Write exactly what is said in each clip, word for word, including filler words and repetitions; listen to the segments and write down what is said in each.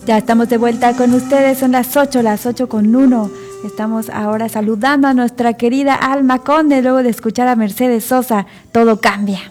Ya estamos de vuelta con ustedes, son las ocho, las ocho con uno. Estamos ahora saludando a nuestra querida Alma Conde, luego de escuchar a Mercedes Sosa, Todo Cambia.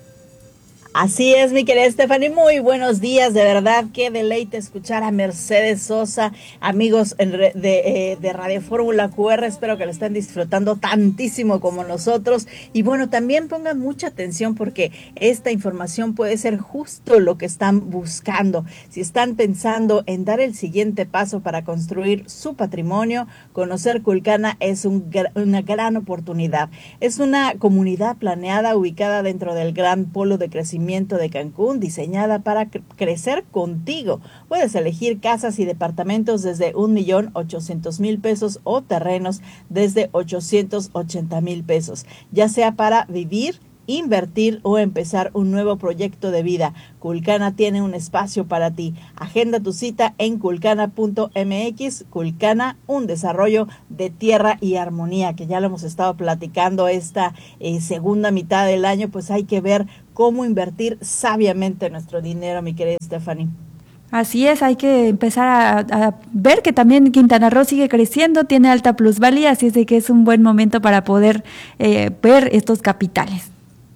Así es, mi querida Stephanie, muy buenos días, de verdad, qué deleite escuchar a Mercedes Sosa, amigos de, de, de Radio Fórmula Q R, espero que lo estén disfrutando tantísimo como nosotros, y bueno, también pongan mucha atención porque esta información puede ser justo lo que están buscando. Si están pensando en dar el siguiente paso para construir su patrimonio, conocer Culcana es un, una gran oportunidad. Es una comunidad planeada ubicada dentro del gran polo de crecimiento de Cancún, diseñada para cre- crecer contigo. Puedes elegir casas y departamentos desde un millón ochocientos mil pesos o terrenos desde ochocientos ochenta mil pesos, ya sea para vivir, invertir o empezar un nuevo proyecto de vida. Culcana tiene un espacio para ti. Agenda tu cita en culcana punto m x. Culcana, un desarrollo de tierra y armonía, que ya lo hemos estado platicando esta eh, segunda mitad del año, pues hay que ver cómo invertir sabiamente nuestro dinero, mi querida Stephanie. Así es, hay que empezar a, a ver que también Quintana Roo sigue creciendo, tiene alta plusvalía, así es de que es un buen momento para poder eh, ver estos capitales.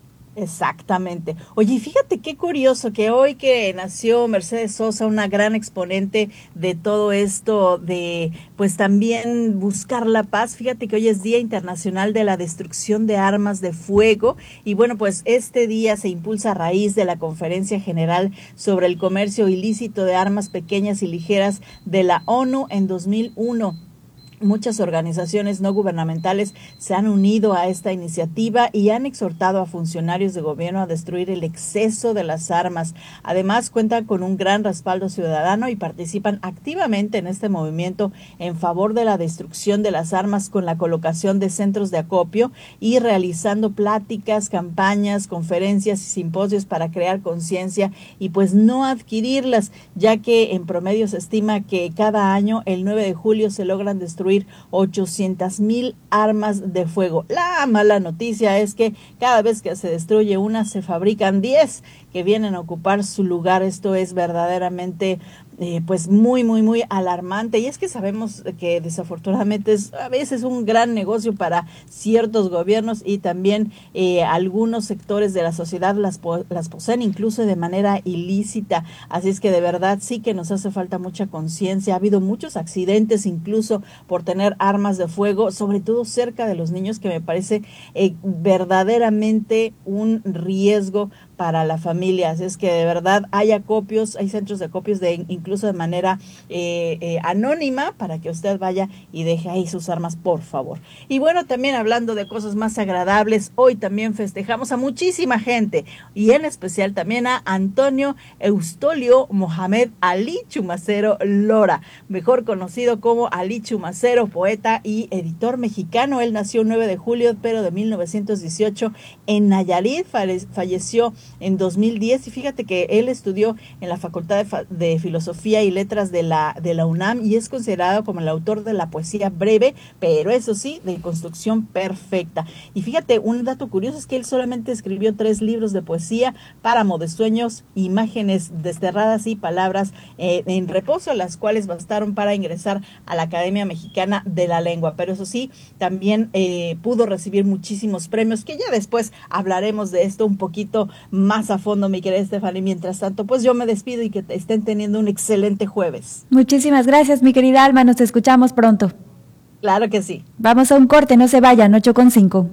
Exactamente. Oye, fíjate qué curioso que hoy que nació Mercedes Sosa, una gran exponente de todo esto de, pues también buscar la paz. Fíjate que hoy es Día Internacional de la Destrucción de Armas de Fuego y bueno, pues este día se impulsa a raíz de la Conferencia General sobre el Comercio Ilícito de Armas Pequeñas y Ligeras de la ONU en dos mil uno. Muchas organizaciones no gubernamentales se han unido a esta iniciativa y han exhortado a funcionarios de gobierno a destruir el exceso de las armas. Además, cuentan con un gran respaldo ciudadano y participan activamente en este movimiento en favor de la destrucción de las armas con la colocación de centros de acopio y realizando pláticas, campañas, conferencias y simposios para crear conciencia y pues no adquirirlas, ya que en promedio se estima que cada año, el nueve de julio, se logran destruir ochocientas mil armas de fuego. La mala noticia es que cada vez que se destruye una, se fabrican diez que vienen a ocupar su lugar. Esto es verdaderamente Eh, pues muy, muy, muy alarmante. Y es que sabemos que desafortunadamente es a veces un gran negocio para ciertos gobiernos y también eh, algunos sectores de la sociedad las, po- las poseen incluso de manera ilícita. Así es que de verdad sí que nos hace falta mucha conciencia. Ha habido muchos accidentes incluso por tener armas de fuego, sobre todo cerca de los niños, que me parece eh, verdaderamente un riesgo para la familia. Así es que de verdad hay acopios, hay centros de acopios de incluso de manera eh, eh, anónima para que usted vaya y deje ahí sus armas, por favor. Y bueno, también hablando de cosas más agradables, hoy también festejamos a muchísima gente y en especial también a Antonio Eustolio Mohamed Ali Chumacero Lora, mejor conocido como Ali Chumacero, poeta y editor mexicano. Él nació el nueve de julio, pero de mil novecientos dieciocho en Nayarit, falleció en dos mil diez y fíjate que él estudió en la Facultad de, Fa- de Filosofía y Letras de la, de la UNAM y es considerado como el autor de la poesía breve, pero eso sí, de construcción perfecta. Y fíjate, un dato curioso es que él solamente escribió tres libros de poesía: Páramo de Sueños, Imágenes Desterradas y Palabras eh, en Reposo, las cuales bastaron para ingresar a la Academia Mexicana de la Lengua. Pero eso sí, también eh, pudo recibir muchísimos premios, que ya después hablaremos de esto un poquito más a fondo, mi querida Stephanie. Mientras tanto, pues yo me despido y que estén teniendo un excelente jueves. Muchísimas gracias, mi querida Alma, nos escuchamos pronto. Claro que sí. Vamos a un corte, no se vayan, ocho con cinco.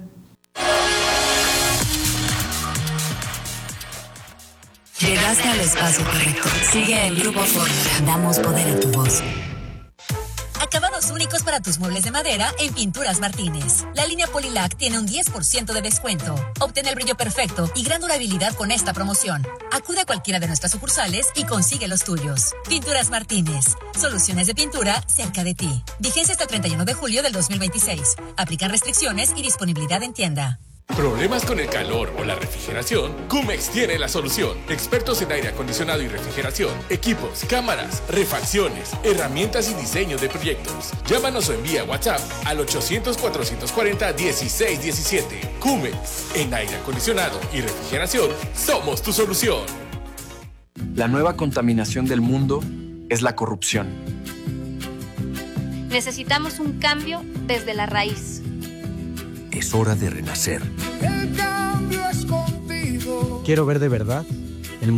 Llegaste al espacio correcto. Sigue el Grupo Fórmula. Damos poder a tu voz. Acabados únicos para tus muebles de madera en Pinturas Martínez. La línea Polilac tiene un diez por ciento de descuento. Obtén el brillo perfecto y gran durabilidad con esta promoción. Acude a cualquiera de nuestras sucursales y consigue los tuyos. Pinturas Martínez. Soluciones de pintura cerca de ti. Vigencia hasta el treinta y uno de julio del dos mil veintiséis. Aplican restricciones y disponibilidad en tienda. ¿Problemas con el calor o la refrigeración? Cumex tiene la solución. Expertos en aire acondicionado y refrigeración, equipos, cámaras, refacciones, herramientas y diseño de proyectos. Llámanos o envía WhatsApp al ochocientos, cuatrocientos cuarenta, dieciséis diecisiete. Cumex, en aire acondicionado y refrigeración, somos tu solución. La nueva contaminación del mundo es la corrupción. Necesitamos un cambio desde la raíz. Es hora de renacer. El cambio es contigo. Quiero ver de verdad